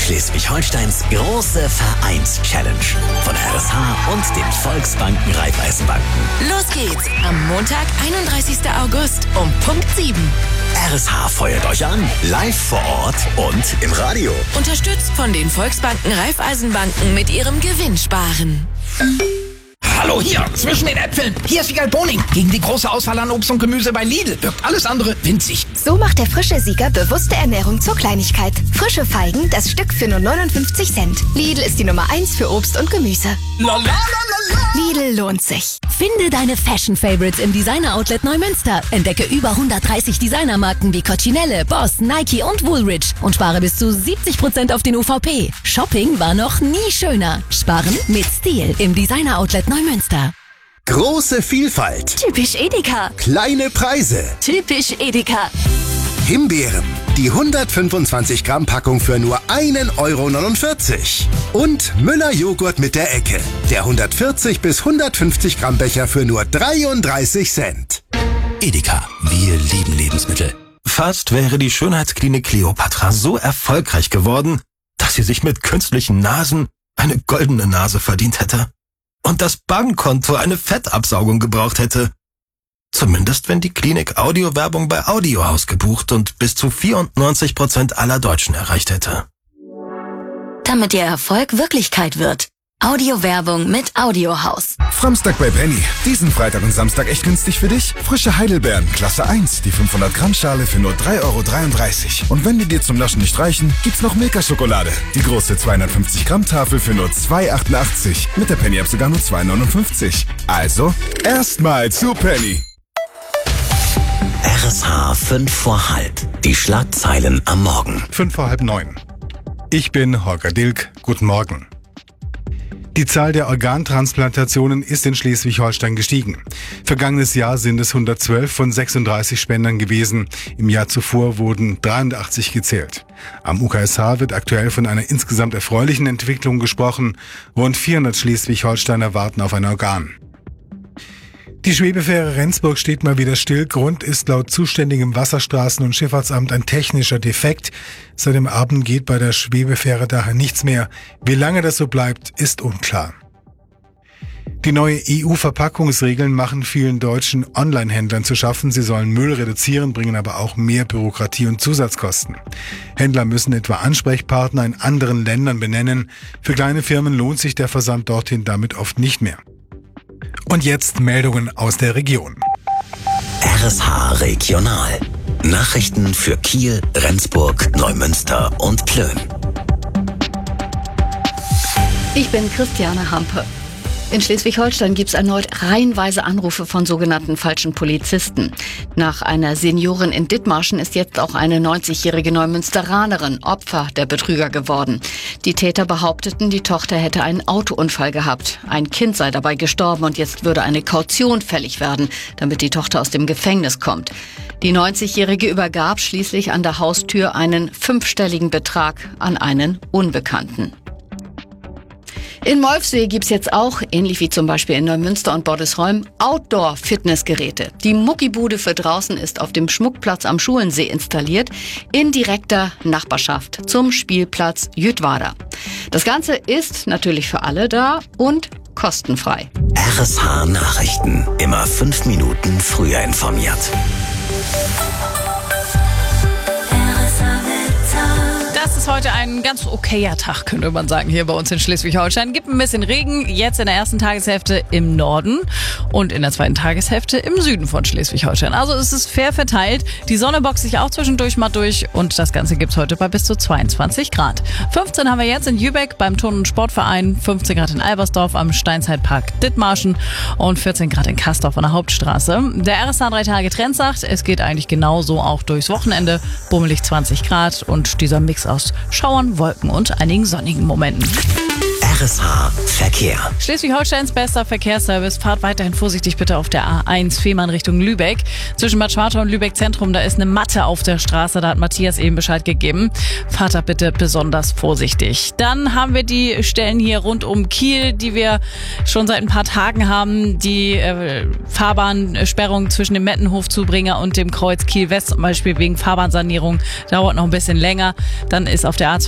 Schleswig-Holsteins große Vereins-Challenge von RSH und den Volksbanken Raiffeisenbanken. Los geht's am Montag, 31. August um Punkt 7. RSH feuert euch an, live vor Ort und im Radio. Unterstützt von den Volksbanken Raiffeisenbanken mit ihrem Gewinnsparen. Hallo hier, zwischen den Äpfeln. Hier ist Wiegald Boning. Gegen die große Auswahl an Obst und Gemüse bei Lidl wirkt alles andere winzig. So macht der frische Sieger bewusste Ernährung zur Kleinigkeit. Frische Feigen, das Stück für nur 59 Cent. Lidl ist die Nummer 1 für Obst und Gemüse. Lidl lohnt sich. Finde deine Fashion-Favorites im Designer-Outlet Neumünster. Entdecke über 130 Designermarken wie Coccinelle, Boss, Nike und Woolrich und spare bis zu 70% auf den UVP. Shopping war noch nie schöner. Sparen mit Stil im Designer-Outlet Neumünster. Große Vielfalt. Typisch Edeka. Kleine Preise. Typisch Edeka. Himbeeren. Die 125 Gramm Packung für nur 1,49 €. Und Müller Joghurt mit der Ecke. Der 140 bis 150 Gramm Becher für nur 33 Cent. Edeka, wir lieben Lebensmittel. Fast wäre die Schönheitsklinik Kleopatra so erfolgreich geworden, dass sie sich mit künstlichen Nasen eine goldene Nase verdient hätte. Und das Bankkonto eine Fettabsaugung gebraucht hätte. Zumindest wenn die Klinik Audiowerbung bei Audiohaus gebucht und bis zu 94% aller Deutschen erreicht hätte. Damit Ihr Erfolg Wirklichkeit wird. Audiowerbung mit Audiohaus. Framstag bei Penny. Diesen Freitag und Samstag echt günstig für dich. Frische Heidelbeeren, Klasse 1, die 500 Gramm Schale für nur 3,33 €. Und wenn die dir zum Naschen nicht reichen, gibt's noch Milka-Schokolade. Die große 250 Gramm Tafel für nur 2,88 €. Mit der Penny-App sogar nur 2,59 €. Also, erstmal zu Penny. RSH 5 vor halb. Die Schlagzeilen am Morgen. 5 vor halb 9. Ich bin Holger Dilk. Guten Morgen. Die Zahl der Organtransplantationen ist in Schleswig-Holstein gestiegen. Vergangenes Jahr sind es 112 von 36 Spendern gewesen. Im Jahr zuvor wurden 83 gezählt. Am UKSH wird aktuell von einer insgesamt erfreulichen Entwicklung gesprochen. Rund 400 Schleswig-Holsteiner warten auf ein Organ. Die Schwebefähre Rendsburg steht mal wieder still. Grund ist laut zuständigem Wasserstraßen- und Schifffahrtsamt ein technischer Defekt. Seit dem Abend geht bei der Schwebefähre daher nichts mehr. Wie lange das so bleibt, ist unklar. Die neue EU-Verpackungsregeln machen vielen deutschen Online-Händlern zu schaffen. Sie sollen Müll reduzieren, bringen aber auch mehr Bürokratie und Zusatzkosten. Händler müssen etwa Ansprechpartner in anderen Ländern benennen. Für kleine Firmen lohnt sich der Versand dorthin damit oft nicht mehr. Und jetzt Meldungen aus der Region. RSH Regional. Nachrichten für Kiel, Rendsburg, Neumünster und Plön. Ich bin Christiane Hampe. In Schleswig-Holstein gibt es erneut reihenweise Anrufe von sogenannten falschen Polizisten. Nach einer Seniorin in Dithmarschen ist jetzt auch eine 90-jährige Neumünsteranerin Opfer der Betrüger geworden. Die Täter behaupteten, die Tochter hätte einen Autounfall gehabt. Ein Kind sei dabei gestorben und jetzt würde eine Kaution fällig werden, damit die Tochter aus dem Gefängnis kommt. Die 90-jährige übergab schließlich an der Haustür einen 5-stelligen Betrag an einen Unbekannten. In Molfsee gibt's jetzt auch, ähnlich wie zum Beispiel in Neumünster und Bordesholm, Outdoor-Fitnessgeräte. Die Muckibude für draußen ist auf dem Schmuckplatz am Schulensee installiert, in direkter Nachbarschaft zum Spielplatz Jütwader. Das Ganze ist natürlich für alle da und kostenfrei. RSH Nachrichten. Immer 5 Minuten früher informiert. Das ist heute ein ganz okayer Tag, könnte man sagen, hier bei uns in Schleswig-Holstein. Gibt ein bisschen Regen, jetzt in der ersten Tageshälfte im Norden und in der zweiten Tageshälfte im Süden von Schleswig-Holstein. Also es ist fair verteilt. Die Sonne boxt sich auch zwischendurch mal durch und das Ganze gibt's heute bei bis zu 22 Grad. 15 haben wir jetzt in Jübeck beim Turn- und Sportverein, 15 Grad in Albersdorf am Steinzeitpark Dithmarschen und 14 Grad in Kastorf an der Hauptstraße. Der RSH 3-Tage-Trend sagt, es geht eigentlich genauso auch durchs Wochenende. Bummelig 20 Grad und dieser Mix aus Schauern, Wolken und einigen sonnigen Momenten. RSH Verkehr. Schleswig-Holsteins bester Verkehrsservice. Fahrt weiterhin vorsichtig bitte auf der A1 Fehmarn Richtung Lübeck. Zwischen Bad Schwartau und Lübeck Zentrum, da ist eine Matte auf der Straße. Da hat Matthias eben Bescheid gegeben. Fahrt da bitte besonders vorsichtig. Dann haben wir die Stellen hier rund um Kiel, die wir schon seit ein paar Tagen haben. Die Fahrbahnsperrung zwischen dem Mettenhof-Zubringer und dem Kreuz Kiel West zum Beispiel wegen Fahrbahnsanierung dauert noch ein bisschen länger. Dann ist auf der A2